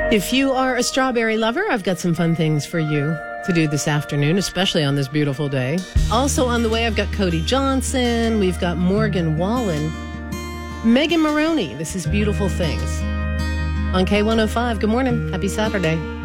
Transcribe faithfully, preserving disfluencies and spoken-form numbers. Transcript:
If you are a strawberry lover, I've got some fun things for you to do this afternoon, especially on this beautiful day. Also on the way, I've got Cody Johnson. We've got Morgan Wallen. Megan Maroney. This is Beautiful Things on K one oh five. Good morning. Happy Saturday.